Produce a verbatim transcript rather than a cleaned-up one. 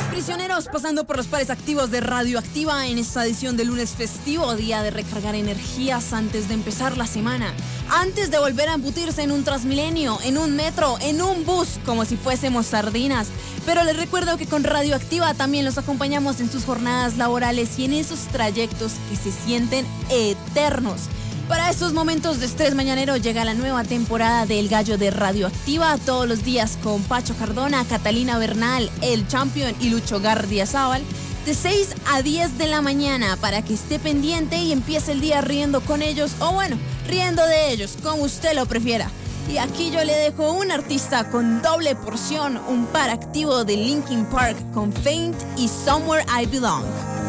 Prisioneros, pasando por los pares activos de Radioactiva en esta edición de lunes festivo, día de recargar energías antes de empezar la semana, antes de volver a embutirse en un Transmilenio, en un metro, en un bus, como si fuésemos sardinas. Pero les recuerdo que con Radioactiva también los acompañamos en sus jornadas laborales y en esos trayectos que se sienten eternos. Para estos momentos de estrés mañanero llega la nueva temporada del Gallo de Radioactiva, todos los días con Pacho Cardona, Catalina Bernal, El Champion y Lucho Gardiazabal, de seis a diez de la mañana, para que esté pendiente y empiece el día riendo con ellos, o bueno, riendo de ellos, como usted lo prefiera. Y aquí yo le dejo un artista con doble porción, un par activo de Linkin Park con Faint y Somewhere I Belong.